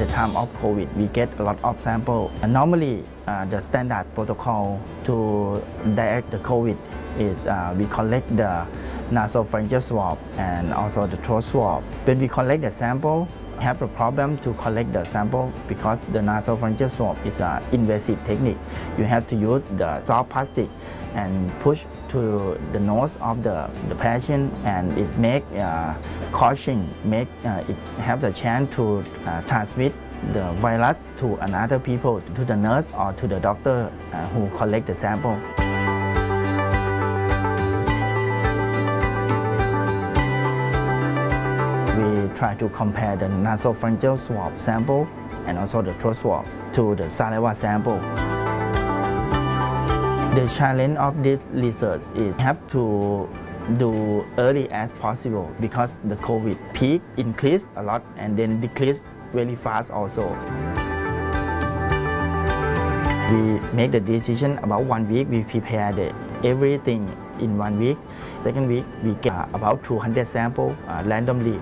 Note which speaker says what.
Speaker 1: the time of COVID, we get a lot of sample. Normally, the standard protocol to detect the COVID is we collect the nasopharyngeal swab and also the throat swab. When we collect the sample, we have a problem to collect the sample because the nasopharyngeal swab is an invasive technique. You have to use the soft plastic and push to the nose of the patient, and it make coughing, make it have the chance to transmit the virus to another people, to the nurse or to the doctor who collect the sample. We try to compare the nasopharyngeal swab sample and also the throat swab to the saliva sample. The challenge of this research is have to do early as possible because the COVID peak increased a lot and then decreased very fast also. We make the decision about 1 week. We prepare everything in 1 week. Second week, we get about 200 samples randomly.